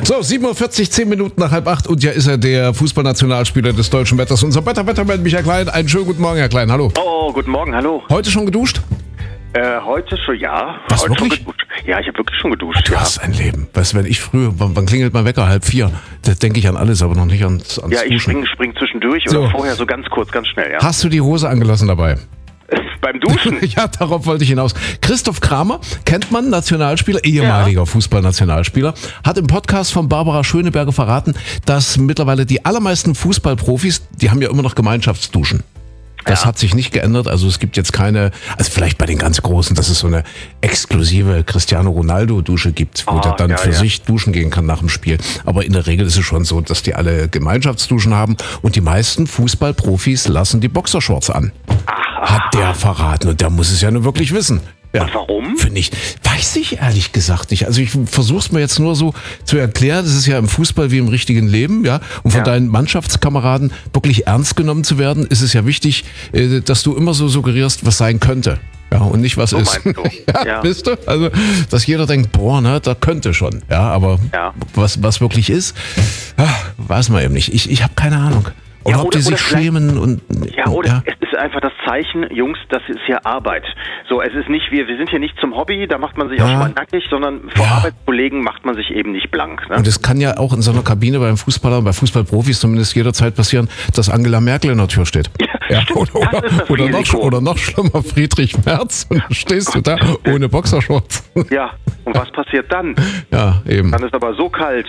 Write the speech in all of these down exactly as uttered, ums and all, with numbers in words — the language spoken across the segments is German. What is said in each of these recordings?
So, sieben Uhr vierzig, zehn Minuten nach halb acht und ja ist er der Fußballnationalspieler des deutschen Wetters, unser Wetter-Wettermann Michael Klein. Einen schönen guten Morgen, Herr Klein, hallo. Oh, guten Morgen, hallo. Heute schon geduscht? Äh, heute schon, ja. Was, heute wirklich? Schon geduscht. Ja, ich habe wirklich schon geduscht. Du ja. hast ein Leben. Weißt du, wenn ich früher, wann, wann klingelt mein Wecker? Halb vier. Da denke ich an alles, aber noch nicht ans, ans Ja, ich Duschen. spring, spring zwischendurch So. oder vorher so ganz kurz, ganz schnell, ja. Hast du die Hose angelassen dabei? Beim Duschen? Ja, darauf wollte ich hinaus. Christoph Kramer, kennt man, Nationalspieler, ehemaliger Ja. Fußballnationalspieler, hat im Podcast von Barbara Schöneberger verraten, dass mittlerweile die allermeisten Fußballprofis, die haben ja immer noch Gemeinschaftsduschen. Das Ja. hat sich nicht geändert, also es gibt jetzt keine, also vielleicht bei den ganz Großen, dass es so eine exklusive Cristiano Ronaldo-Dusche gibt, wo Ah, der dann ja, für ja. sich duschen gehen kann nach dem Spiel. Aber in der Regel ist es schon so, dass die alle Gemeinschaftsduschen haben und die meisten Fußballprofis lassen die Boxershorts an. Hat der verraten und der muss es ja nur wirklich wissen. Ja. Und warum? Finde ich, weiß ich ehrlich gesagt nicht. Also ich versuche es mir jetzt nur so zu erklären, das ist ja im Fußball wie im richtigen Leben, ja. Und von Ja. deinen Mannschaftskameraden wirklich ernst genommen zu werden, ist es ja wichtig, äh, dass du immer so suggerierst, was sein könnte. Ja, und nicht was So ist. meinst du? Ja, Ja. wisst du? Also, dass jeder denkt, boah, ne, da könnte schon. Ja, aber Ja. was, was wirklich ist, ah, weiß man eben nicht. Ich, ich habe keine Ahnung. Oder Ja, ob oder- die sich oder vielleicht- schämen und. Ja, oder es ist einfach das Zeichen, Jungs, das ist hier Arbeit. So, es ist nicht, wir, wir sind hier nicht zum Hobby, da macht man sich auch Ja. schon mal nackig, sondern vor Ja. Arbeitskollegen macht man sich eben nicht blank. Ne? Und es kann ja auch in so einer Kabine beim Fußballer, bei Fußballprofis zumindest jederzeit passieren, dass Angela Merkel in der Tür steht. Ja, stimmt, oder, das oder, ist das oder, noch, Risiko. oder noch schlimmer, Friedrich Merz. Und dann stehst du da ohne Boxershorts. Ja, und was passiert dann? Ja, eben. Dann ist aber so kalt.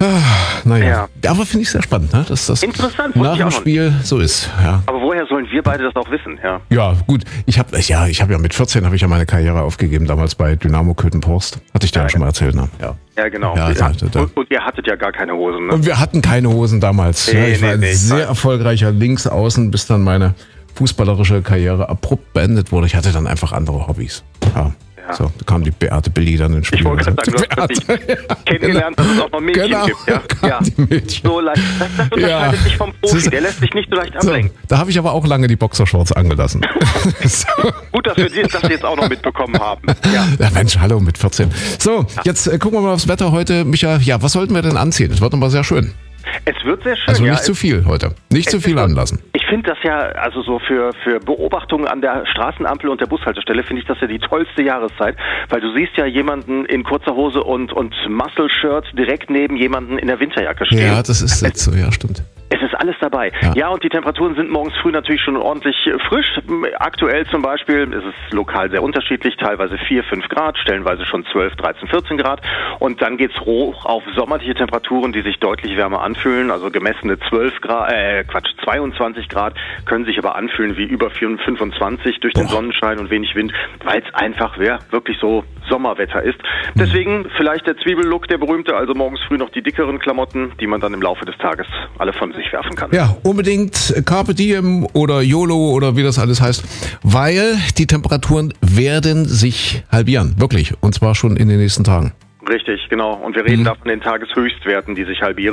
Naja. Ja. Aber finde ich sehr spannend, ne? dass das Interessant, wusste nach ich dem auch noch Spiel so ist. Ja. Aber woher sollen wir beide das auch wissen? Ja. Ja, gut. Ich habe ja, ich habe ja mit vierzehn habe ich ja meine Karriere aufgegeben, damals bei Dynamo Köthen-Porst. Hatte ich dir ja, Ja, schon mal erzählt, ne? Ja. Ja, genau. Ja, Ja. da- da- Und, und ihr hattet ja gar keine Hosen, ne? Und wir hatten keine Hosen damals. Nee, ja, ich war nee, ein nee, ich sehr weiß. erfolgreicher Linksaußen, bis dann meine fußballerische Karriere abrupt beendet wurde. Ich hatte dann einfach andere Hobbys. Ja. Ja. So, da kam die Beate Billy dann ins Spiel. Ich wollte gerade sagen, du hast Beate, dich kennengelernt, dass es auch noch Mädchen Genau, gibt. Ja, kam ja. die Mädchen. So leicht. Das, das unterscheidet Ja. sich vom Das Profi. ist- Der lässt sich nicht so leicht So, ablenken. da habe ich aber auch lange die Boxershorts angelassen. so. Gut, dass wir das jetzt auch noch mitbekommen haben. Ja. Ja, Mensch, hallo mit vierzehn. So, jetzt äh, gucken wir mal aufs Wetter heute. Micha, ja, was sollten wir denn anziehen? Es wird nochmal sehr schön. Es wird sehr schön. Also ja. nicht zu viel heute. Nicht zu Es viel ist- anlassen. Ich finde das ja, also so für, für Beobachtungen an der Straßenampel und der Bushaltestelle finde ich das ja die tollste Jahreszeit, weil du siehst ja jemanden in kurzer Hose und, und Muscle-Shirt direkt neben jemanden in der Winterjacke stehen. Ja, das ist jetzt so, ja, stimmt. Es ist alles dabei. Ja. Ja. und die Temperaturen sind morgens früh natürlich schon ordentlich äh, frisch. Aktuell zum Beispiel ist es lokal sehr unterschiedlich, teilweise vier, fünf Grad, stellenweise schon zwölf, dreizehn, vierzehn Grad. Und dann geht's hoch auf sommerliche Temperaturen, die sich deutlich wärmer anfühlen. Also gemessene zwölf Grad, äh, Quatsch, zweiundzwanzig Grad, können sich aber anfühlen wie über fünfundzwanzig durch den Boah. Sonnenschein und wenig Wind, weil es einfach ja, wirklich so Sommerwetter ist. Deswegen vielleicht der Zwiebellook, der berühmte, also morgens früh noch die dickeren Klamotten, die man dann im Laufe des Tages alle von sich werfen kann. Ja, unbedingt Carpe Diem oder YOLO oder wie das alles heißt, weil die Temperaturen werden sich halbieren, wirklich, und zwar schon in den nächsten Tagen. Richtig, genau. Und wir reden da von den Tageshöchstwerten, die sich halbieren.